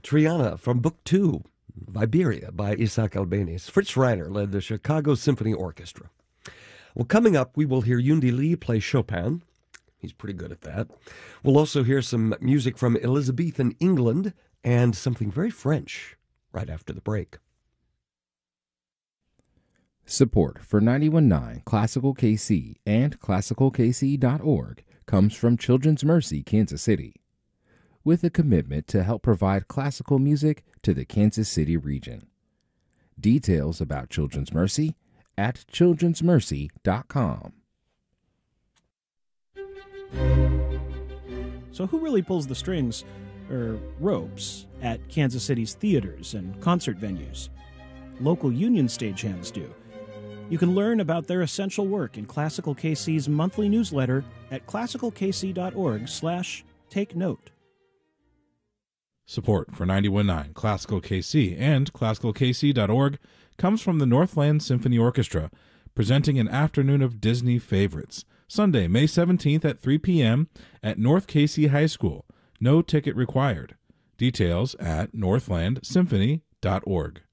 Triana from Book 2, Viberia by Isaac Albéniz. Fritz Reiner led the Chicago Symphony Orchestra. Well, coming up, we will hear Yundi Lee play Chopin. He's pretty good at that. We'll also hear some music from Elizabethan England and something very French right after the break. Support for 91.9 Classical KC and ClassicalKC.org comes from Children's Mercy, Kansas City, with a commitment to help provide classical music to the Kansas City region. Details about Children's Mercy at childrensmercy.com. So who really pulls the strings, or ropes, at Kansas City's theaters and concert venues? Local union stagehands do. You can learn about their essential work in Classical KC's monthly newsletter at classicalkc.org/take note. Support for 91.9 Classical KC and ClassicalKC.org comes from the Northland Symphony Orchestra, presenting an afternoon of Disney favorites, Sunday, May 17th at 3 p.m. at North KC High School. No ticket required. Details at northlandsymphony.org.